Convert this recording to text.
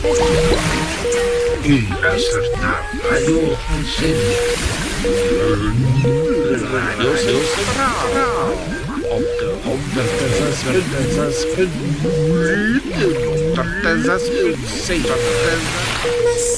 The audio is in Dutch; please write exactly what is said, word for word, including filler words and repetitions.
U luistert naar Radio Incendia. Radio Centraal. Op de honderdenzes punt zeven.